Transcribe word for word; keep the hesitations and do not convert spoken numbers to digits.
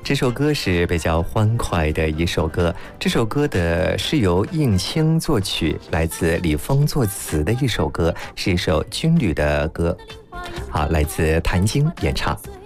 这首歌是比较欢快的一首歌，这首歌的是由应青作曲，来自李峰作词的一首歌，是一首军旅的歌。好，来自谭晶演唱。